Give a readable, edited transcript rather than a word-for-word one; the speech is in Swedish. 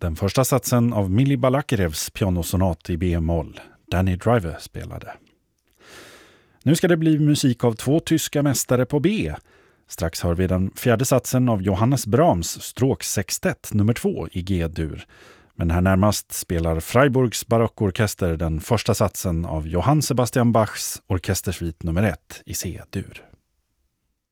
Den första satsen av Mili Balakerevs pianosonat i B-moll, Danny Driver spelade. Nu ska det bli musik av 2 tyska mästare på B. Strax hör vi den fjärde satsen av Johannes Brahms stråksextett nummer 2 i G-dur. Men här närmast spelar Freiburgs barockorkester den första satsen av Johann Sebastian Bachs orkestersvit nummer 1 i C-dur.